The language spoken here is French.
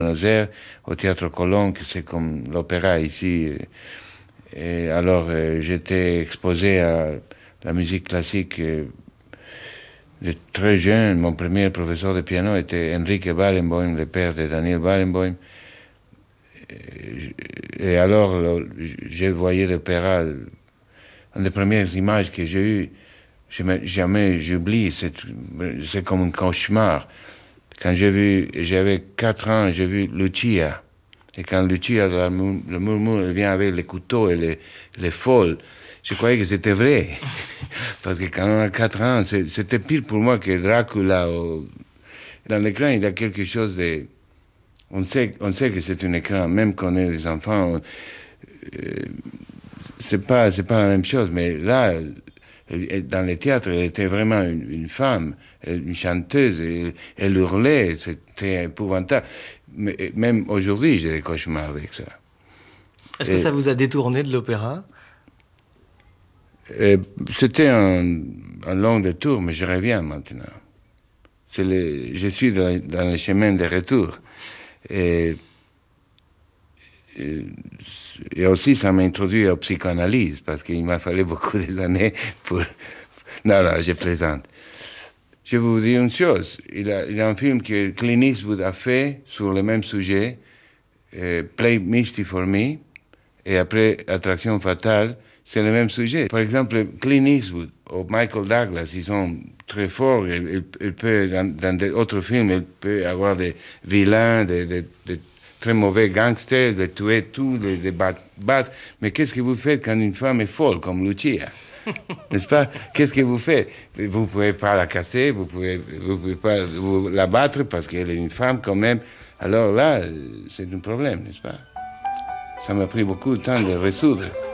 Nazaire, au Théâtre Colón, que c'est comme l'opéra ici. Et alors, j'étais exposé à la musique classique de très jeune. Mon premier professeur de piano était Enrique Barenboim, le père de Daniel Barenboim. Et alors, je voyais l'opéra. Une des premières images que j'ai eues, jamais j'oublie, c'est comme un cauchemar. Quand j'avais 4 ans, j'ai vu Lucia. Et quand Lucia, le murmure, elle vient avec les couteaux et les folles, je croyais que c'était vrai. Parce que quand on a 4 ans, c'était pire pour moi que Dracula. Dans l'écran, il y a quelque chose de... On sait que c'est un écran, même quand on est des enfants. C'est pas la même chose, mais là, dans les théâtres, elle était vraiment une femme, une chanteuse, elle hurlait, c'était épouvantable. Mais même aujourd'hui, j'ai des cauchemars avec ça. Est-ce que ça vous a détourné de l'opéra? C'était un long détour, mais je reviens maintenant. Je suis dans le chemin de retour. Et aussi, ça m'a introduit à la psychanalyse, parce qu'il m'a fallu beaucoup d'années pour... Non, je plaisante. Je vais vous dire une chose. Il y a un film que Clint Eastwood a fait sur le même sujet, Play Misty for Me, et après Attraction fatale, c'est le même sujet. Par exemple, Clint Eastwood ou Michael Douglas, ils sont très forts. Il peut, dans d'autres films, il peut avoir des vilains, des très mauvais gangsters, de tuer tout, de battre. Mais qu'est-ce que vous faites quand une femme est folle, comme Lucia? N'est-ce pas? Qu'est-ce que vous faites? Vous ne pouvez pas la casser, vous pouvez pas la battre parce qu'elle est une femme quand même. Alors là, c'est un problème, n'est-ce pas? Ça m'a pris beaucoup de temps de résoudre.